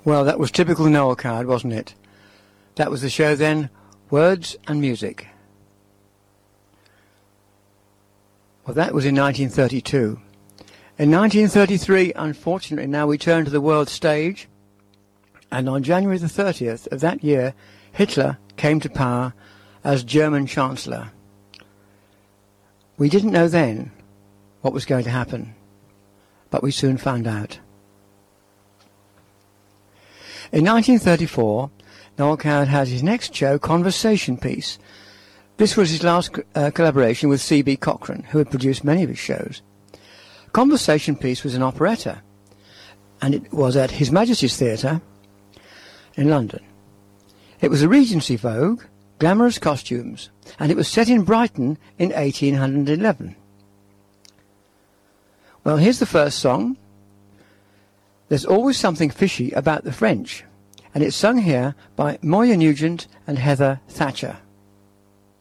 Well, that was typical Noel Coward, wasn't it? That was the show then, Words and Music. Well, that was in 1932. In 1933, unfortunately, now we turn to the world stage, and on January the 30th of that year, Hitler came to power as German Chancellor. We didn't know then what was going to happen, but we soon found out. In 1934, Noel Coward had his next show, Conversation Piece. This was his last collaboration with C.B. Cochrane, who had produced many of his shows. Conversation Piece was an operetta, and it was at His Majesty's Theatre in London. It was a Regency Vogue, glamorous costumes, and it was set in Brighton in 1811. Well, here's the first song. There's always something fishy about the French, and it's sung here by Moya Nugent and Heather Thatcher.